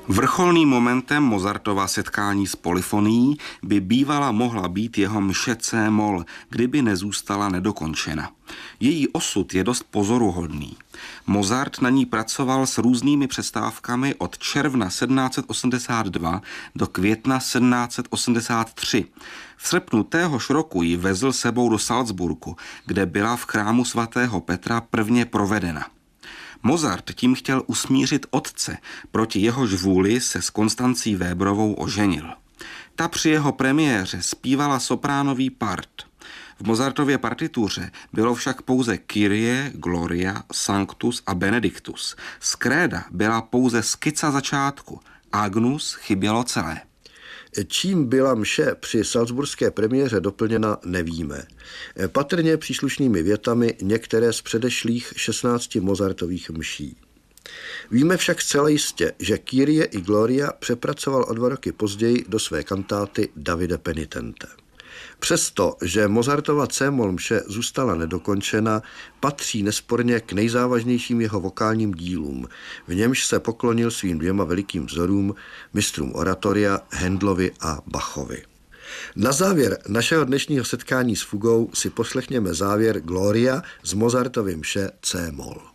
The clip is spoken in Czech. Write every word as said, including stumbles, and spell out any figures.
Vrcholným momentem Mozartova setkání s polyfonií by bývala mohla být jeho mše C-moll, kdyby nezůstala nedokončena. Její osud je dost pozoruhodný. Mozart na ní pracoval s různými přestávkami od června sedmnáct set osmdesát dva do května sedmnáct set osmdesát tři. V srpnu téhož roku ji vezl sebou do Salzburgu, kde byla v chrámu svatého Petra prvně provedena. Mozart tím chtěl usmířit otce, proti jehož vůli se s Konstancí Weberovou oženil. Ta při jeho premiéře zpívala sopránový part. V Mozartově partituře bylo však pouze Kyrie, Gloria, Sanctus a Benedictus. Z kréda byla pouze skica začátku. Agnus chybělo celé. Čím byla mše při salzburské premiéře doplněna, nevíme. Patrně příslušnými větami některé z předešlých šestnácti Mozartových mší. Víme však zcela jistě, že Kyrie i Gloria přepracoval o dva roky později do své kantáty Davide Penitente. Přesto, že Mozartova C-moll mše zůstala nedokončena, patří nesporně k nejzávažnějším jeho vokálním dílům, v němž se poklonil svým dvěma velikým vzorům, mistrům oratoria Handlovi a Bachovi. Na závěr našeho dnešního setkání s fugou si poslechněme závěr Gloria z Mozartovy mše C-moll.